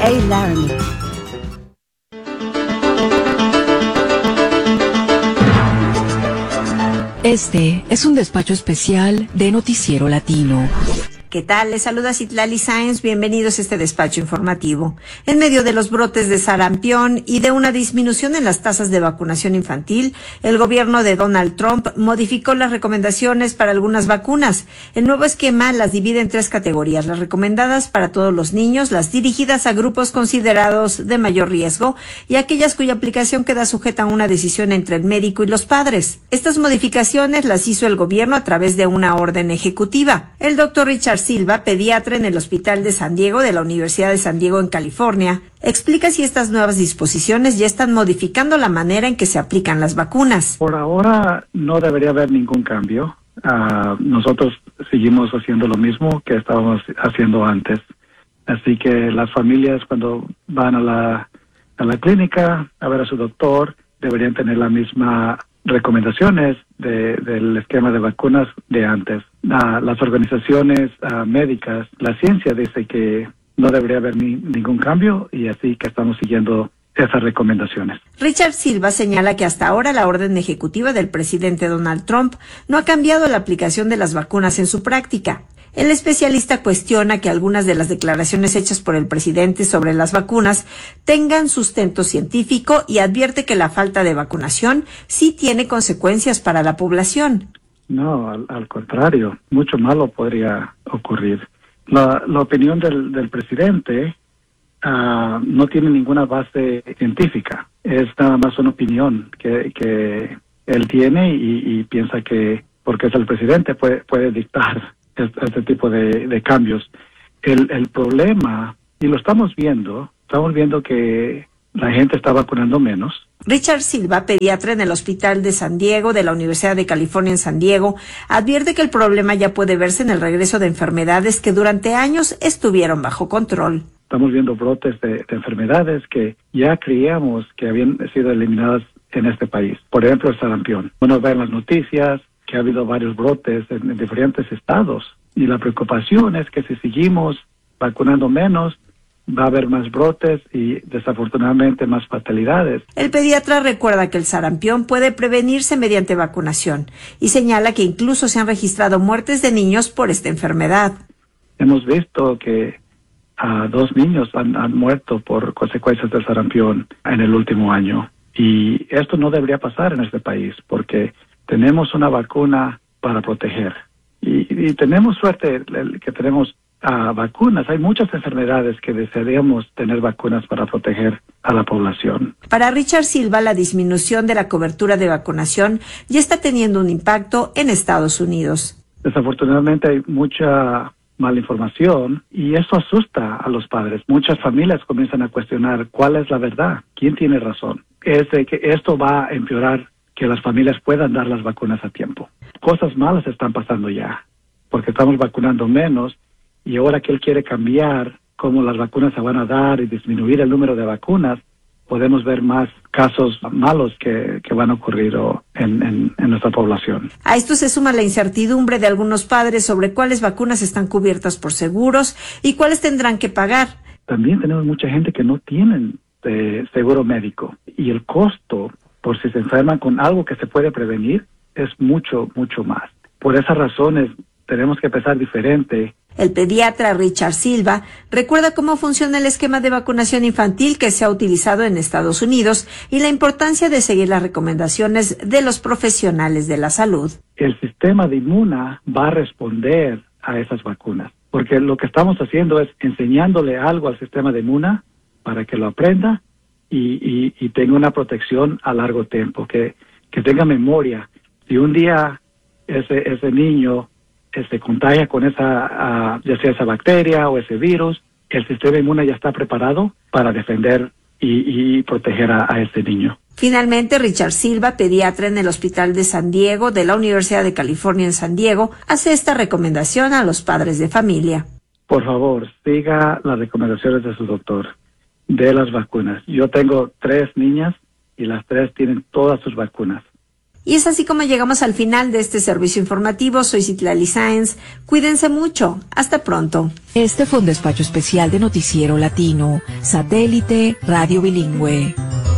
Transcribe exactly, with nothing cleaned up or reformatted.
Hey Larry. Este es un despacho especial de Noticiero Latino. ¿Qué tal? Les saluda Citlali Sáenz. Bienvenidos a este despacho informativo. En medio de los brotes de sarampión y de una disminución en las tasas de vacunación infantil, el gobierno de Donald Trump modificó las recomendaciones para algunas vacunas. El nuevo esquema las divide en tres categorías: las recomendadas para todos los niños, las dirigidas a grupos considerados de mayor riesgo y aquellas cuya aplicación queda sujeta a una decisión entre el médico y los padres. Estas modificaciones las hizo el gobierno a través de una orden ejecutiva. El doctor Richard Silva, pediatra en el Hospital de San Diego de la Universidad de San Diego en California, explica si estas nuevas disposiciones ya están modificando la manera en que se aplican las vacunas. Por ahora no debería haber ningún cambio. Uh, nosotros seguimos haciendo lo mismo que estábamos haciendo antes. Así que las familias, cuando van a la, a la clínica a ver a su doctor, deberían tener la misma recomendaciones de, del esquema de vacunas de antes. Uh, las organizaciones uh, médicas, la ciencia dice que no debería haber ni, ningún cambio, y así que estamos siguiendo esas recomendaciones. Richard Silva señala que hasta ahora la orden ejecutiva del presidente Donald Trump no ha cambiado la aplicación de las vacunas en su práctica. El especialista cuestiona que algunas de las declaraciones hechas por el presidente sobre las vacunas tengan sustento científico y advierte que la falta de vacunación sí tiene consecuencias para la población. No, al, al contrario, mucho malo podría ocurrir. La, la opinión del, del presidente uh, no tiene ninguna base científica. Es nada más una opinión que, que él tiene y, y piensa que porque es el presidente puede, puede dictar este, este tipo de, de cambios. El, el problema, y lo estamos viendo, estamos viendo que la gente está vacunando menos. Richard Silva, pediatra en el Hospital de San Diego de la Universidad de California en San Diego, advierte que el problema ya puede verse en el regreso de enfermedades que durante años estuvieron bajo control. Estamos viendo brotes de, de enfermedades que ya creíamos que habían sido eliminadas en este país. Por ejemplo, el sarampión. Uno ve en las noticias que ha habido varios brotes en, en diferentes estados, y la preocupación es que si seguimos vacunando menos, va a haber más brotes y desafortunadamente más fatalidades. El pediatra recuerda que el sarampión puede prevenirse mediante vacunación y señala que incluso se han registrado muertes de niños por esta enfermedad. Hemos visto que uh, dos niños han, han muerto por consecuencias del sarampión en el último año, y esto no debería pasar en este país porque tenemos una vacuna para proteger y, y tenemos suerte que tenemos uh, vacunas. Hay muchas enfermedades que desearíamos tener vacunas para proteger a la población. Para Richard Silva, la disminución de la cobertura de vacunación ya está teniendo un impacto en Estados Unidos. Desafortunadamente hay mucha mala información y eso asusta a los padres. Muchas familias comienzan a cuestionar cuál es la verdad, quién tiene razón. Es de que esto va a empeorar que las familias puedan dar las vacunas a tiempo. Cosas malas están pasando ya, porque estamos vacunando menos, y ahora que él quiere cambiar cómo las vacunas se van a dar y disminuir el número de vacunas, podemos ver más casos malos que, que van a ocurrir o, en, en, en nuestra población. A esto se suma la incertidumbre de algunos padres sobre cuáles vacunas están cubiertas por seguros y cuáles tendrán que pagar. También tenemos mucha gente que no tienen eh, seguro médico, y el costo por si se enferman con algo que se puede prevenir es mucho, mucho más. Por esas razones tenemos que pensar diferente. El pediatra Richard Silva recuerda cómo funciona el esquema de vacunación infantil que se ha utilizado en Estados Unidos y la importancia de seguir las recomendaciones de los profesionales de la salud. El sistema de inmuna va a responder a esas vacunas, porque lo que estamos haciendo es enseñándole algo al sistema de inmuna para que lo aprenda y, y, y tenga una protección a largo tiempo, que, que tenga memoria. Si un día ese, ese niño se contagia con esa, uh, ya sea esa bacteria o ese virus, el sistema inmune ya está preparado para defender y, y proteger a, a ese niño. Finalmente, Richard Silva, pediatra en el Hospital de San Diego de la Universidad de California en San Diego, hace esta recomendación a los padres de familia. Por favor, siga las recomendaciones de su doctor de las vacunas. Yo tengo tres niñas y las tres tienen todas sus vacunas. Y es así como llegamos al final de este servicio informativo. Soy Citlali Sáenz. Cuídense mucho. Hasta pronto. Este fue un despacho especial de Noticiero Latino, Satélite Radio Bilingüe.